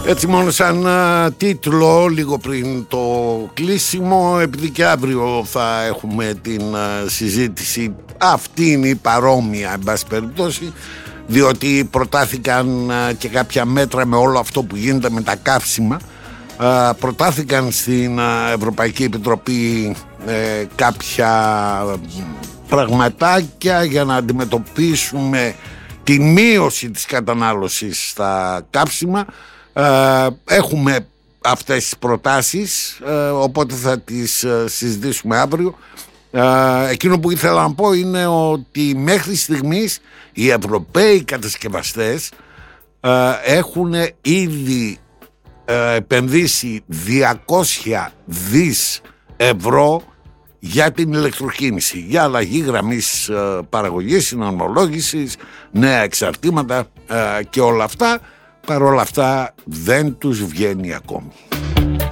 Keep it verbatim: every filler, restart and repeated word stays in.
Έτσι μόνο σαν α, τίτλο λίγο πριν το κλείσιμο, επειδή και αύριο θα έχουμε την α, συζήτηση, αυτή είναι η παρόμοια εν πάση περιπτώσει, διότι προτάθηκαν α, και κάποια μέτρα με όλο αυτό που γίνεται με τα καύσιμα. α, προτάθηκαν στην α, Ευρωπαϊκή Επιτροπή ε, κάποια πραγματάκια για να αντιμετωπίσουμε τη μείωση της κατανάλωσης στα καύσιμα. Uh, έχουμε αυτές τις προτάσεις, uh, οπότε θα τις uh, συζητήσουμε αύριο. uh, Εκείνο που ήθελα να πω είναι ότι μέχρι στιγμής οι Ευρωπαίοι κατασκευαστές uh, έχουν ήδη uh, επενδύσει διακόσια δις ευρώ για την ηλεκτροκίνηση, για αλλαγή γραμμής uh, παραγωγής, συναρμολόγησης, νέα εξαρτήματα uh, και όλα αυτά. Παρ' όλα αυτά δεν τους βγαίνει ακόμη.